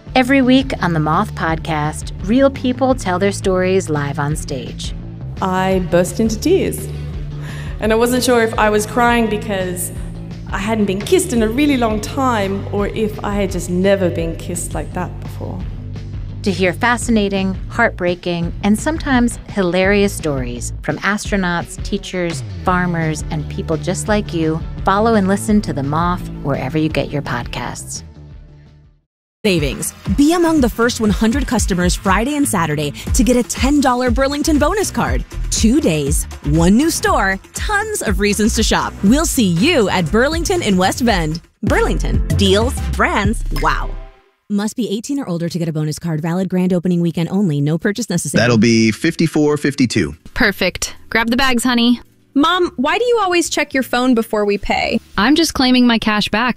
Every week on the Moth Podcast, real people tell their stories live on stage. I burst into tears. And I wasn't sure if I was crying because I hadn't been kissed in a really long time or if I had just never been kissed like that before. To hear fascinating, heartbreaking, and sometimes hilarious stories from astronauts, teachers, farmers, and people just like you, follow and listen to The Moth wherever you get your podcasts. Savings. Be among the first 100 customers Friday and Saturday to get a $10 Burlington bonus card. 2 days, one new store, tons of reasons to shop. We'll see you at Burlington in West Bend. Burlington. Deals, brands, wow. Must be 18 or older to get a bonus card. Valid grand opening weekend only. No purchase necessary. That'll be $54.52. Perfect. Grab the bags, honey. Mom, why do you always check your phone before we pay? I'm just claiming my cash back